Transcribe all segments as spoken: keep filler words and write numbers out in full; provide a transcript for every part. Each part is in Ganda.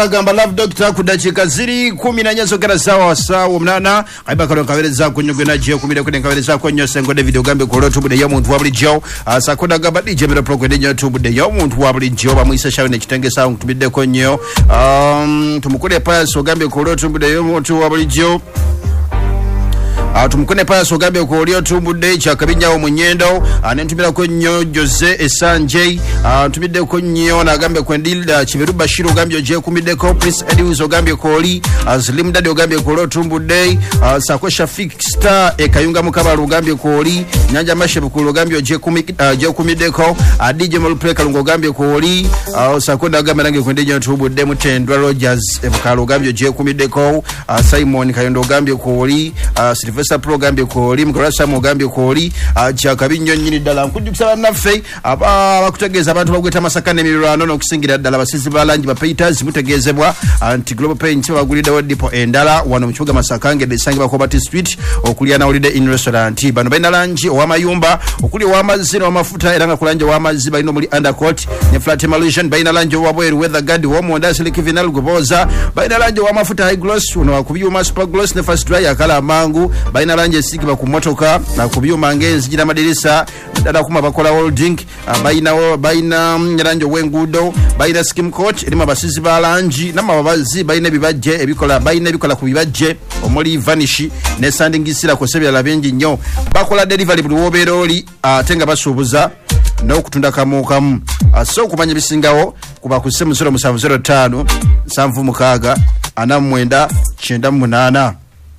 Gamba Love Doctor kudachika ziri kumi na nyezo kera sawa sawa mnana kaiba karo kawereza kunyugwe na jeo kumide kwenye kawereza kwenye sengo David Ogambe kuro tubude ya muntu wabli jeo sakoda gamba D J Mero Pro kwenye tubude ya muntu wabli jeo ba muisa shawe nechitenge sawa tubide kwenye um, tumukule paya Ogambe kuro tubude ya muntu wabli jeo Uh, tumukone paya Ogambe ko lyo tumbude cha kabinyawo munyendo anentumira ko nnyo Jose Esanje uh, tumide ko nnyo na Ogambe kwendilda Chiveru Bashir Ogambe je kumide ko Prince Edwin Ogambe ko li uh, Slim Dadi Ogambe ko lyo tumbude uh, Sako Shafik Star e Kayunga Mukaba Ogambe ko li Nyanja Mashebu ko Ogambe je kumide uh, je kumide ko uh, D J Molpre Kalungo Ogambe ko li uh, Sako Dagamba nange kwendinyo tumbude Mutendwa Rogers e Bukalo Ogambe je kumide ko uh, Simon Kayondo Ogambe ko li uh, Sylvester Progambe ko li Mkorasa Ogambe ko li acha kabinyo nyini dala nkujukisa nafe aba bakutegeza abantu bagweta masakane mirano no kusingira dala basizi balangi ba Peters mutegezebwa anti global paint bagulida wodipo endala wano mchuga masakange desangi bakobati street okulia na holiday in restaurant bano baina lanji wa mayumba okuli wa mazino wa mafuta eranga kulanja wa maziba ino muli undercoat ne flat emulsion baina lanji wa boy weather guard wa monda siliki final goboza baina lanji wa mafuta high gloss uno wakubyuma super gloss ne fast dry akala mangu baina lanji sikiba ku motoka na kubyuma ngezi jina madirisa dada kuma bakola holding uh, baina wo baina nyaranjo wengudo baina skim coach elima basizi balanji na mabazi baina bibaje ebikola baina ebikola ku bibaje omuli vanishi ne sandingisira ko sebya labenji nnyo bakola delivery buli woberoli atenga uh, basubuza no kutunda kamukamu uh, so kumanya bisingawo kuba ku zero seven zero five samvu mukaga ana mwenda chenda munana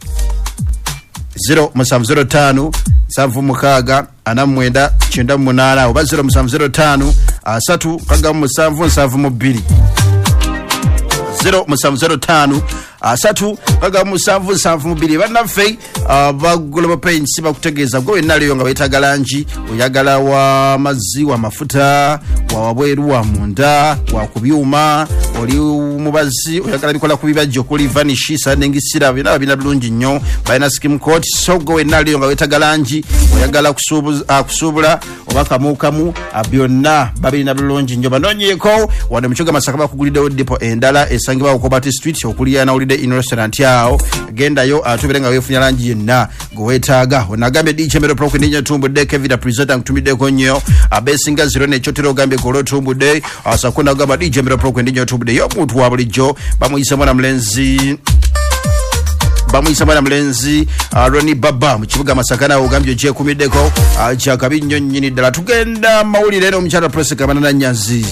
zero seven zero five samvu mukaga ana mwenda chenda munana oba zero seven zero five asatu kaga musamvu samvu mubiri zero seven zero five asatu kaga musamvu samvu mubiri banafe ba global paint siba kutegeza go enaliyo nga betagalanji oyagala wa maziwa mafuta wa wabweru wa munda wa kubyuma oli mubazi oyagala bikola kubibajo kuli vanish sanengisira bina bina bulungi nnyo baina skim coat so go enaliyo nga betagalanji oyagala kusubula kusubula obaka mukamu abyonna babina bulungi nnyo banonyeko wane mchuga masakaba kugulida depo endala esangiba okobati street okulia na holiday in restaurant yao genda yo atubirenga wefunya lanji yenna gowetaga onagambe D J Mero Pro kwenye tumbude Kevida presenter nkutumide konyo abesinga zero ne chotero gambe golo tumbude asakona gamba D J Mero Pro kwenye tumbude yo muntu wabulijo bamuyisa mwana mlenzi bamuyisa mwana mlenzi uh, Roni Baba mchibuga masakana Ogambe je kumideko acha uh, kabinyo nyini dala tugenda mauli leno mchana press kamana na nyazi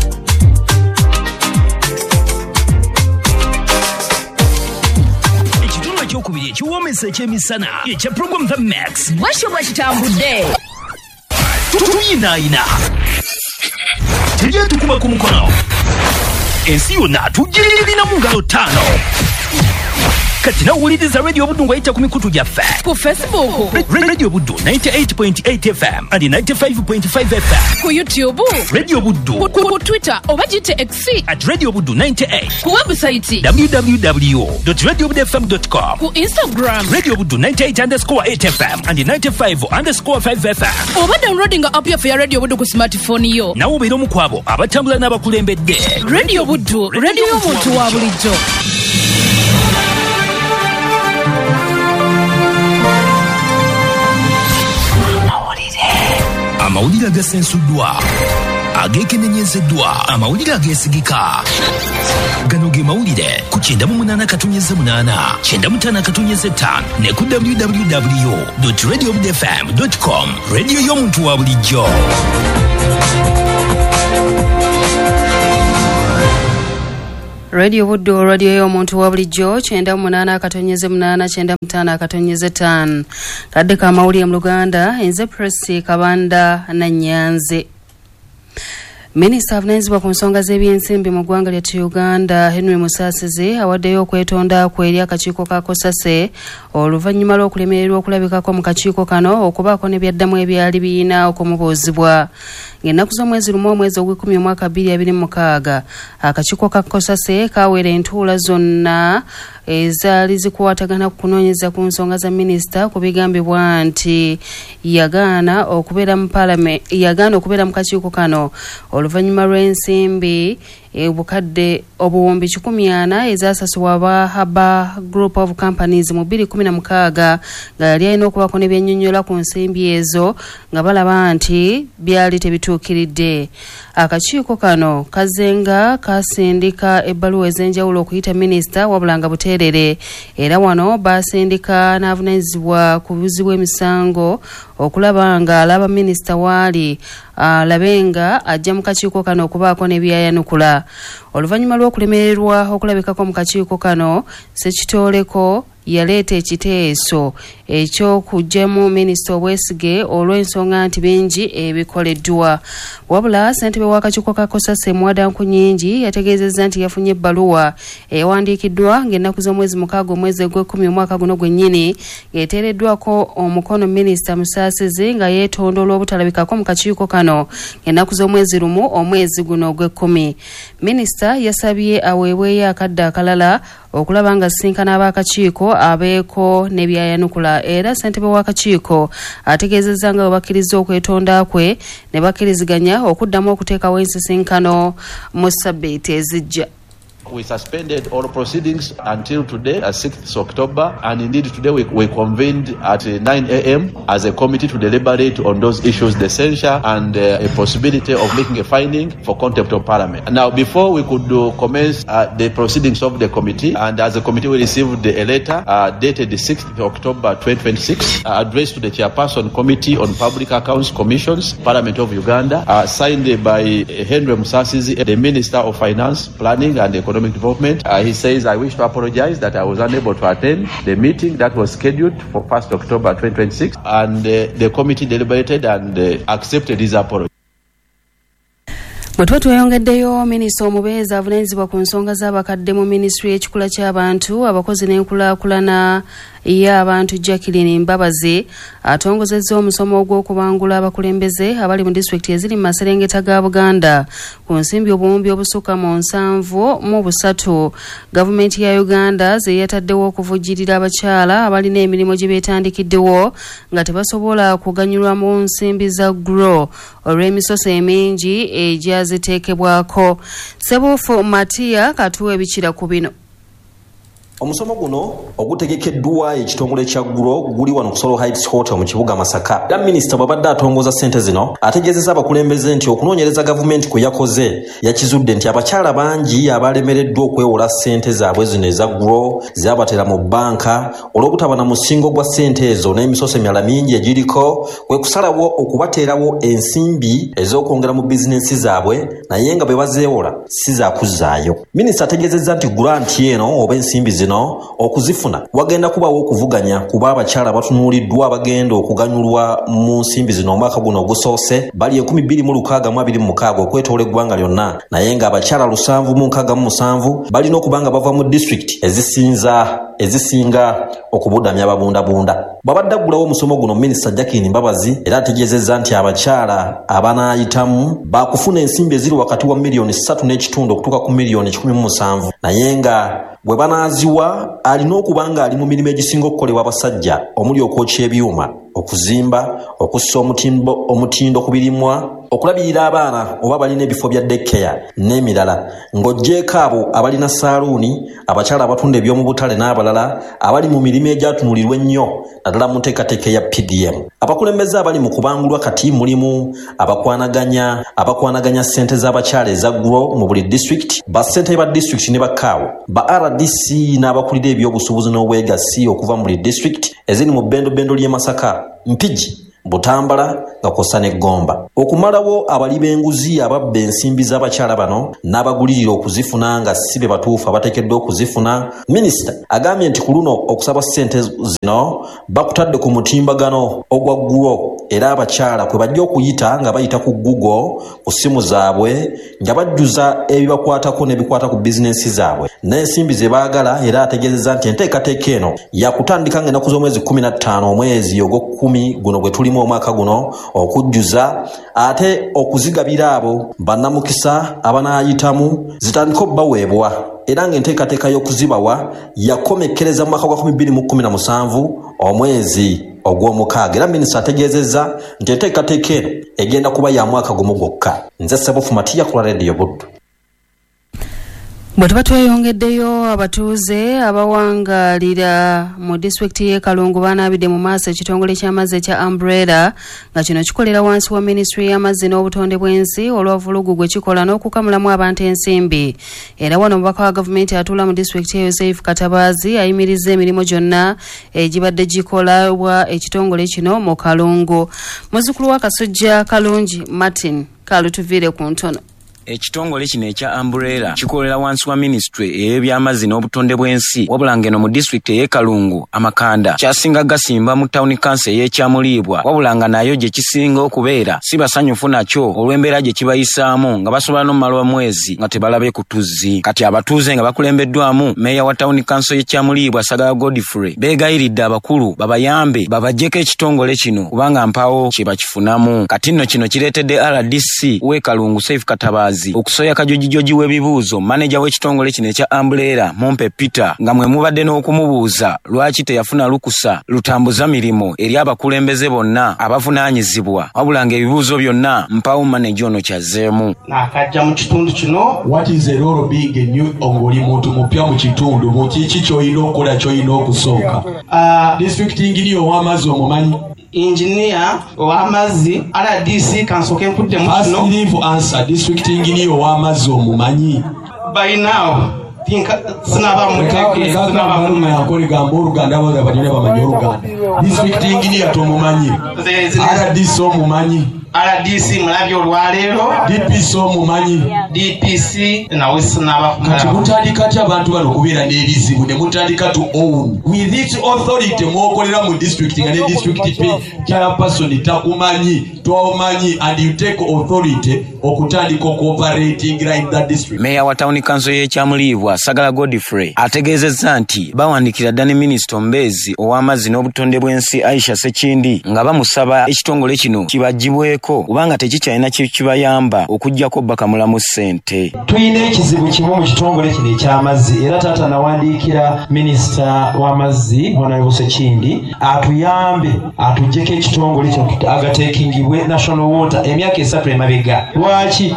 kubiri chiwomese chemisana echa program the max basho bachitambude tuyina ina tuje tukuba kumukono ensiyo na tujirina mungalo tano katina ulidiza radio budu ngwaita kumikutu jafe ku Facebook radio budu ninety-eight point eight F M and ninety-five point five F M ku YouTube radio budu ku, ku Twitter obajite X at radio budu ninety-eight ku website w w w dot radio budu f m dot com ku Instagram radio budu ninety-eight underscore eight F M and ninety-five underscore five F M oba downloading app ya radio budu ku smartphone yo na ubero mukwabo abatambula n'abakulembedde radio budu radio y'omuntu wa bulijjo amawulire agasensuddwa agekenenyezeddwa amawulire agesigika gano ge mawulire ku kyenda mu munaana katonyeze munaana kyenda mu ttaano katonyeze ttaano ne ku w w w dot radio budu f m dot com radio y'omuntu wa bulijjo Radio Budu radio y'omuntu wa bulijjo kyenda mu munaana katonyeze munaana kyenda mu ttaano katonyeze ttaano kadde ka mawulire mu Luganda enze press Kabanda na Nyanze. Minister avunanyizibwa ku nsonga z'ebyensimbi mu ggwanga ly'e Uganda Henry Musasizi awaddeyo okwetonda kw'eri akakiiko ka Kosase oluvannyuma lw'okulemererwa okulabikako mu kakiiko kano okubaako ne byaddamu ebyali biyina okumubuuzibwa. Ng'ennaku z'omwezi lumu omwezi ogw'ekkumi omwaka bbiri abiri mu mukaaga akakiiko ka Kosase kaweera entuula zonna ezaali zikwatagana ku kunoonyeza ku nsonga za minisita ku bigambibwa nti yagaana okubeera mu Parliament yagaana okubeera mu kakiiko kano oluvannyuma lw'ensimbi obukadde obuwumbi kikumi ana ezasasibwa aba Haba Group of Companies mu bbiri kumi na mukaaga nga yali alina okubaako ne byennyonnyola ku nsimbi ezo nga balaba nti byali tebituukiridde. Akakiiko kano kazenga kasindika ebbaluwa ez'enjawulo okuyita minisita wabula nga buteerere, era wano basindika n'avunaanyizibwa ku buzi bw'emisango okulaba nga alaba minisita waali alabe nga ajja mu kakiiko kano okubaako ne byayanukula. Oluvannyuma lw'okulemererwa okulabikako mu kakiiko kano, Ssekitooleko yaleeta ekiteeso eky'okuggyamu minisita Obwesige olw'ensonga nti bingi ebikoleddwa. Wabula ssentebe w'akakiiko ka Kosase Mwadankunyingi yategeezezza nti yafunye ebbaluwa eyawandiikiddwa ng'ennaku z'omwezi mukaaga omwezi gw'ekkumi omwaka guno gwennyini ng'eteereddwako omukono minisita Musaasizi nga yeetondola obutalabikako mu kakiiko kano ng'ennaku z'omwezi lumu omwezi guno ogw'ekkumi. Minisita yasabye aweebweyo akadde akalala okulaba nga sinkana ab'akakiiko abeeko ne byayanukula, era ssentebe w'akakiiko ategeezezza nga bwe bakkiriza okwetonda kwe ne bakkiriziganya okuddamu okuteekawo ensisinkano mu ssabbiiti ezijja. We suspended all proceedings until today, uh, sixth of October, and indeed today we, we convened at uh, nine a m as a committee to deliberate on those issues, the censure and uh, a possibility of making a finding for contempt of parliament. Now, before we could uh, commence uh, the proceedings of the committee, and as a committee we received a letter uh, dated the sixth of October twenty twenty-six, uh, addressed to the Chairperson Committee on Public Accounts Commissions, Parliament of Uganda, uh, signed by Henry Musasizi, the Minister of Finance, Planning and Economic Development. Uh, he says, I wish to apologize that I was unable to attend the meeting that was scheduled for first of October twenty twenty-six, and uh, the committee deliberated and uh, accepted his apology. Bwe tweyongeddeyo, minisita omubeezi avunaanyizibwa ku nsonga z'abakadde mu minisitule y'ekikula ky'abantu, abakozi n'enkulaakulana y'abantu Jacqueline Mbabazi atongozezza omusomo ogw'okubangula abakulembeze abali mu disitulikiti eziri mu maserengeta ga Buganda ku nsimbi obuwumbi obusukka mu nsanvu mu busatu. Gavumenti ya Uganda ze yataddewo okuvujjirira abakyala abalina emirimu gye beetandikiddewo nga tebasobola kuganyulwa mu nsimbi za Grow olw'emisoso emingi egyaziteekebwako. Sebuufu Matiya katuwa ebikira ku bino. Omusomo guno ogutegekeddwa ekitongole kya Gro guli wano ku Solo Heights Hotel mu kibuga Masaka. Era minisita bw'abadde atongoza ssente zino ategeezezza abakulembeze nti okunoonyereza gavumenti kwe yakoze yakizudde nti abakyala bangi abalemereddwa okwewola ssente zaabwe zino eza Gro zabatera mu bbanka olw'obutaba na musingo gwa ssente ezo n'emisoso emirala mingi egiriko, kwe kusalawo okubateerawo ensimbi ez'okwongera mu bizinensi zaabwe naye nga bwe bazeewola si zaakuzaayo. Minisita ategeezezza nti gulanti eno oba ensimbi zino okuzifuna wagenda kubawo okuvuganya kuba abakyala batunuuliddwa bagenda okuganyulwa mu nsimbi zino omwaka guno ogusoose bali enkumi bbiri mu lukaaga mu abiri mu mukaaga okwetoola eggwanga lyonna, naye nga abakyala lusanvu mu nkaaga mu musanvu balina okuba nga bava mu disitulikiti ezisinza ezisinga okubudamya ababundabunda. Bw'abadde aggulawo omusomo guno, minisita Jacqueline Mbabazi era ategeezezza nti abakyala abanaayitamu baakufuna ensimbi eziri wakati wa miliyoni ssatu n'ekitundu okutuuka ku miliyoni kikumi mu musanvu, naye nga bwe banaaziwa alina okuba nga ali mu mirimu egisinga okukolebwa abasajja omuli okwokya ebyuma, okuzimba, okussa omutindo omutindo ku birimwa, okulabirira abaana oba balina ebifo bya daycare n'emirala, ng'oggyeko abo abalina saaluuni, abakyala abatunda eby'omu butale n'abalala abali mu mirimu egyatunulirwa ennyo naddala mu nteekateeka ya P D M. Abakulembeze abali mu kubangulwa kati mulimu abakwanaganya abakwanaganya ssente z'abakyala eza Gro mu buli disitulikiti, bassentebe ba disitulikiti ne bakkaawo, ba R D C n'abakulira eby'obusuubuzi n'obwegassi okuva mu buli disitulikiti eziri mu bbendobendo ly'e Masaka, Mpigi, Butambala nga kw'ossa ne Gomba. Okumalawo abali b'enguzi ababba ensimbi z'abakyala bano n'abagulirira okuzifuna nga si be batuufu abateekeddwa okuzifuna, minisita agambye nti ku luno okusaba ssente zino bakutadde ku mutimbagano ogwa Gro era abakyala kwe bajja okuyita nga bayita ku Google ku ssimu zaabwe nga bajjuza ebibakwatako n'ebikwata ku bizinensi zaabwe n'ensimbi ze baagala, era ategeezezza nti enteekateeka eno yakutandika ng'ennaku z'omwezi kumi na ttaano omwezi ogw'okkumi guno gwe tulimu omwaka guno okujjuza ate okuzigabira abo bannamukisa abanaayitamu zitandika obbaweebwa, era ng'enteekateeka y'okuzibawa yakomekkereza mu mwaka gwa kumi bbiri mu kkumi na musanvu omwezi ogw'omukaaga. Era minisita ategeezezza nti enteekateeka eno egenda kuba ya mwaka gumu gwokka. Nze Sebufu Matiya ku Radio Buddu. bwe tuba tweyongeddeyo abatuuze abawangalira mu disitulikiti y'e Kalungu banaabidde mu maaso ekitongole ky'amazzi ekya Umbrella nga kino kikolera wansi wa minisitule y'amazzi n'obutonde bw'ensi olwavulugu gwe kikola n'okukamulamu abantu ensimbi. Era wano omubaka wa gavumenti atuula mu disitulikiti eyo Saif Katabaazi ayimirizza emirimu gyonna egibadde gikolebwa ekitongole kino mu Kalungu. Muzzukulu wa Kasujja Kalungi Martin Kalutuviire ku ntono. Ekitongole kino ekya Umbrella kikolera wansi wa ministry ey'ebyamazzi n'obutonde bw'ensi wabula ngeno mu district ey'e Kalungu amakanda kyasinga gasimba mu town council y'ekyamuliibwa wabula nga nayo gye kisinga okubeera si basanyufu nakyo olw'embeera gye kibayisaamu nga basobola n'omumala mwezi nga tebalabe kutuzzi. Kati abatuuze nga bakulembeddwamu meeya wa town council y'ekyamuliibwa Sagala Godfrey beegayiridde abakulu babayambe babaggyeko ekitongole kino kubanga mpawo kye bakifunamu. Kati nno kino kireetedde R D C w'e Kalungu Saif Katabaazi okusoya kajojijoji w'ebibuuzo manager w'ekitongole kino ekya Umbrella Mompe Peter nga mwe mubadde n'okumubuuza lwaki teyafuna lukusa lutambuza mirimo eri abakulembeze bonna abavunaanyizibwa wabula ng'ebibuuzo byonna mpawo manager ono kyazeemu. Nakajja mu kitundu kino what is the role being a new ng'oli muntu mupya mu kitundu mu kiki ky'olina okukola ky'olina okusooka? uh, district ingiri ow'amazzi omumanyi engineer ow'amazzi R D C kansoke nkudde mu kino. First leave answer district ingiri ow'amazzi omumanyi by now tinka sinaba muteke sinaba mu yakole gambo Oluganda abo abanyine bamanyi Oluganda district ingiri atomumanyi R D C omumanyi R D C mulabyo olwaleero D P C omumanyi D P C nawe sinaba kati mutandika ati abantu bano kubeera n'ebizibu ne mutandika to own with this authority mwokolera mu district nga ne district chairperson takumanyi tomanyi and you take authority okutandika cooperating like that district. Meya wa town council y'ekyamuliibwa Sagala Godfrey ategeezezza nti bawandikira ddani minisita Mbezi ow'amazzi n'obutonde bw'ensi Aisha Sekindi nga bamusaba ekitongole kino kibagibweko kubanga tekikyalina kibayamba okuggyako bakamulamu ssente. Tuyina ekizibu kimu mu kitongole kino eky'amazzi era taata nawandiikira minisita w'amazzi Honorable Sekindi atuyambe atuggyeko ekitongole kino agateekingibwe National Water emyaka esatu emabega. Lwaki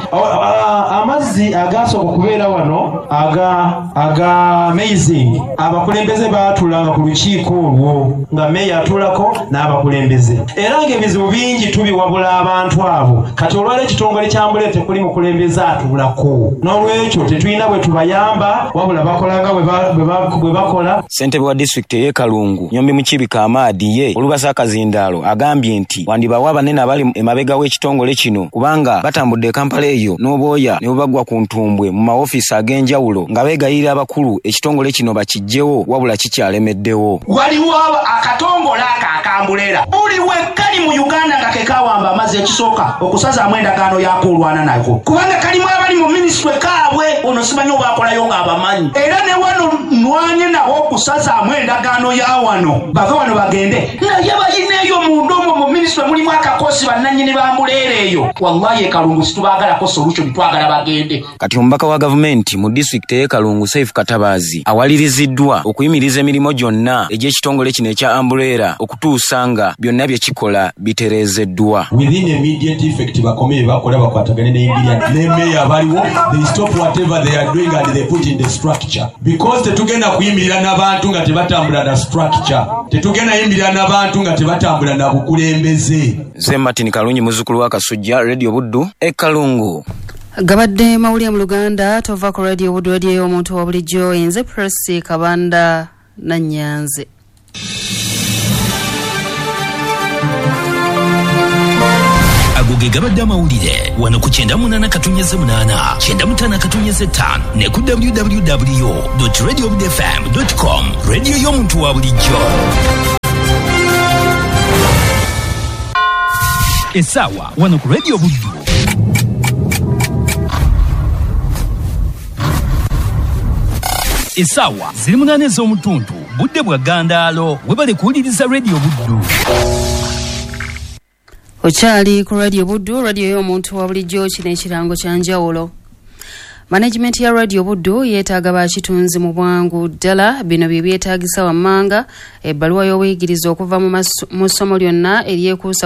amazzi agasooka okubeera wano aga aga amazing abakulembeze baatulanga ku lukiiko olwo nga meeya atulako n'abakulembeze era ng'ebizibu bingi tubiwabula abantu abo kati olwala ekitongole kya Umbrella tekuli mukulembeze atulako n'olwekyo tetulina bwe tubayamba wabula bakolanga bwe bakola. Ssentebe wa district ey'e Kalungu Nyombi Mukibika Amaadi ye Olubasa Akazindaalo agambye nti wandibawa banene abali emabega w'ekitongole kino kubanga batambudde Kampala eyo n'obwoya ne bubagwa ku ntumbwe mu maofiisi ag'enjawulo nga beegayirira abakulu ekitongole kino bakijjewo wabula kikyalemeddewo. Waliwo akatongole aka Umbrella buli wekkali mu Uganda nga kekawamba amazzi ekisooka okusazaamu endagaano yakulwana nako kubanga kalimu abali mu minisitule kaabwe ono simanyi oba akolayo ng'abamanyi era ne wano nwanye nabo okusazaamu endagaano ya wano bava wano bagende naye balinaeyo munda omwo mu minisitule mulimu akakosi bannannyini ba Umbrella eyo wallahi e Kalungu situbaagalako solution twagala bagende. Kati omubaka wa gavumenti mu district y'e Kalungu Saif Katabaazi awaliriziddwa okuyimiriza emirimu gyonna egy'ekitongole kino ekya Umbrella okutuusa nga byonna bye kikola bitereezeddwa. Within immediate effect bakomeye bakola bakwatagane n'engiriya ne meeya baliwo they stop whatever they are doing and they put in the structure because tetugenda kuyimirira n'abantu nga tebatambula na structure tetugenda yimirira n'abantu nga tebatambula na bukulembeze. Ze Martin Kalungi muzzukulu wa Kasujja Radio Buddu e Kalungu. Gabadde mawulire mu Luganda tova ku Radio Buddu radio y'omuntu wa bulijjo Nze Press Kabanda Nanyanze. Agoge gabadde amawulire wano ku kyenda munana katonnyeze munana kyenda mutaano katonnyeze ttaano ne ku w w w dot radio buddu f m dot com radio y'omuntu wa bulijjo. Essaawa wano ku Radio Buddu. Essaawa ziri munaana ez'omutuntu budde bwa Gandaalo webale kuwuliriza Radio Buddu. Okyali ku Radio Buddu radio y'omuntu wa bulijjo kino ekirango kya njawulo. Management ya Radio Buddu yeetaaga bakitunzi mu bwangu ddala bino bye byetaagisa wammanga ebbaluwa y'obuyigiriza okuva mu ssomo lyonna eryekuusa